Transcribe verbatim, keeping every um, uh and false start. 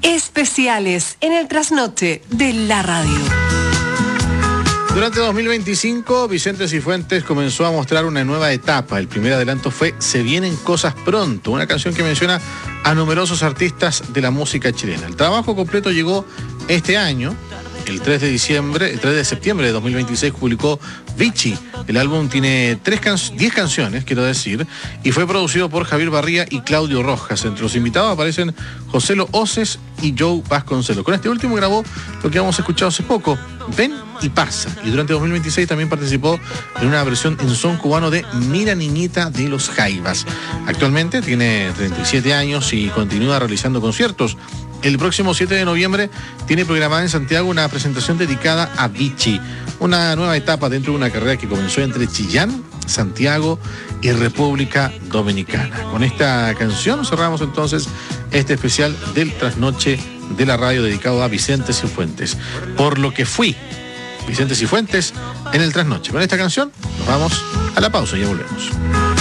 Especiales en el trasnoche de la radio. Durante dos mil veinticinco, Vicente Cifuentes comenzó a mostrar una nueva etapa. El primer adelanto fue Se vienen cosas pronto, una canción que menciona a numerosos artistas de la música chilena. El trabajo completo llegó este año. El tres de diciembre, el tres de septiembre de dos mil veintiséis publicó Vichy. El álbum tiene tres can diez canciones, quiero decir, y fue producido por Javier Barría y Claudio Rojas. Entre los invitados aparecen José Lo Oces y Joe Vasconcelos. Con este último grabó lo que hemos escuchado hace poco, Ven y Pasa. Y durante dos mil veintiséis también participó en una versión en son cubano de Mira Niñita de los Jaivas. Actualmente tiene treinta y siete años y continúa realizando conciertos. El próximo siete de noviembre tiene programada en Santiago una presentación dedicada a Vichy, una nueva etapa dentro de una carrera que comenzó entre Chillán, Santiago y República Dominicana. Con esta canción cerramos entonces este especial del trasnoche de la radio dedicado a Vicente Cifuentes. Por lo que fui, Vicente Cifuentes en el trasnoche. Con esta canción nos vamos a la pausa y ya volvemos.